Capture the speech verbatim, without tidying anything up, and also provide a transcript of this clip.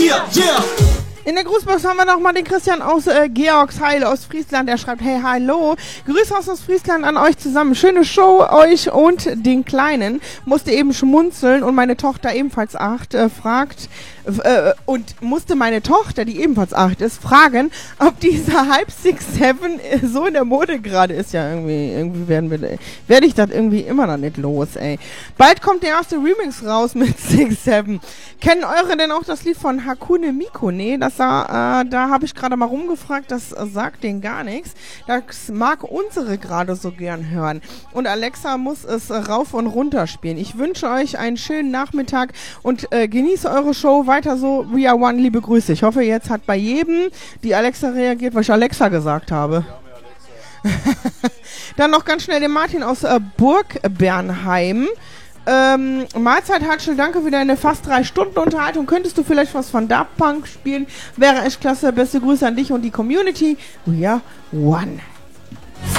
Yeah, yeah. In der Grußbox haben wir noch mal den Christian aus äh, Georgsheil aus Friesland. Der schreibt, hey, hallo. Grüße aus Friesland an euch zusammen. Schöne Show, euch und den Kleinen. Musste eben schmunzeln und meine Tochter ebenfalls acht äh, fragt, äh, und musste meine Tochter, die ebenfalls acht ist, fragen, ob dieser Hype six seven so in der Mode gerade ist. Ja, irgendwie, irgendwie werden wir, werde ich das irgendwie immer noch nicht los, ey. Bald kommt der erste Remix raus mit six seven. Kennen eure denn auch das Lied von Hakune Miku? Nee, das Da, äh, da habe ich gerade mal rumgefragt, das äh, sagt denen gar nichts. Das mag unsere gerade so gern hören. Und Alexa muss es äh, rauf und runter spielen. Ich wünsche euch einen schönen Nachmittag und äh, genieße eure Show weiter so. We are one, liebe Grüße. Ich hoffe, jetzt hat bei jedem die Alexa reagiert, weil ich Alexa gesagt habe. Dann noch ganz schnell den Martin aus äh, Burg Bernheim. Ähm, Mahlzeit Hatschel, danke für deine fast drei Stunden Unterhaltung. Könntest du vielleicht was von Daft Punk spielen? Wäre echt klasse. Beste Grüße an dich und die Community. We are one.